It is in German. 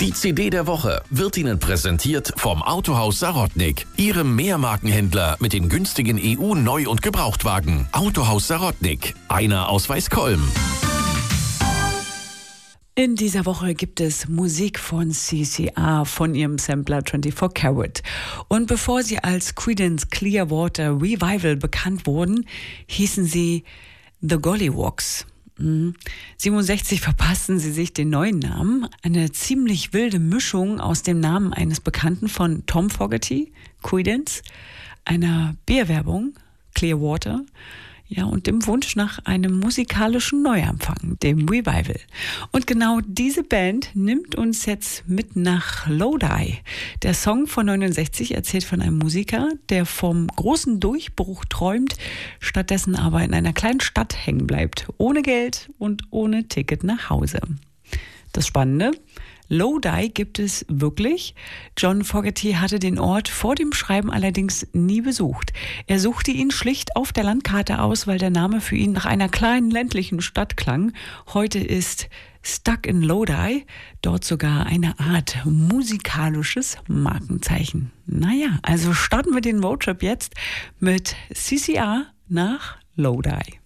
Die CD der Woche wird Ihnen präsentiert vom Autohaus Sarotnik, Ihrem Mehrmarkenhändler mit den günstigen EU-Neu- und Gebrauchtwagen. Autohaus Sarotnik, einer aus Weißkolm. In dieser Woche gibt es Musik von CCR von ihrem Sampler 24 Karat. Und bevor sie als Creedence Clearwater Revival bekannt wurden, hießen sie The Golliwogs. 67 verpassten sie sich den neuen Namen. Eine ziemlich wilde Mischung aus dem Namen eines Bekannten von Tom Fogerty, Creedence, einer Bierwerbung, Clearwater, ja, und dem Wunsch nach einem musikalischen Neuanfang, dem Revival. Und genau diese Band nimmt uns jetzt mit nach Lodi. Der Song von 69 erzählt von einem Musiker, der vom großen Durchbruch träumt, stattdessen aber in einer kleinen Stadt hängen bleibt, ohne Geld und ohne Ticket nach Hause. Das Spannende: Lodi gibt es wirklich. John Fogerty hatte den Ort vor dem Schreiben allerdings nie besucht. Er suchte ihn schlicht auf der Landkarte aus, weil der Name für ihn nach einer kleinen ländlichen Stadt klang. Heute ist Stuck in Lodi dort sogar eine Art musikalisches Markenzeichen. Naja, also starten wir den Roadtrip jetzt mit CCR nach Lodi.